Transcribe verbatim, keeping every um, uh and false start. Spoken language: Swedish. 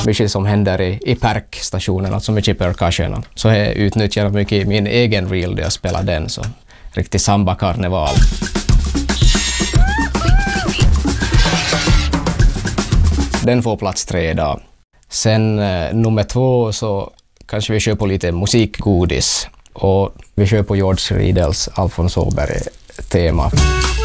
mycket som händer i, i Perk-stationen, alltså mycket percussion. Så jag utnyttjar mycket min egen reel där jag spelar den, så riktig samba-karneval. Den får plats tre idag. Sen eh, nummer två så kanske vi kör på lite musikgodis. Och vi kör på George Riedels Alfons Åberg-tema.